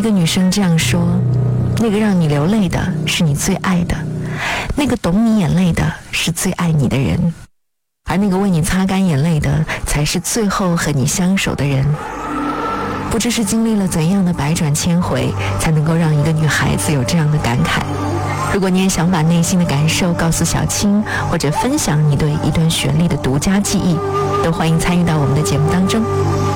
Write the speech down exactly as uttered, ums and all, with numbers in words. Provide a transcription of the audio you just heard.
一个女生这样说，那个让你流泪的是你最爱的，那个懂你眼泪的是最爱你的人，而那个为你擦干眼泪的才是最后和你相守的人。不知是经历了怎样的百转千回，才能够让一个女孩子有这样的感慨。如果你也想把内心的感受告诉小青，或者分享你对一段旋律的独家记忆，都欢迎参与到我们的节目当中。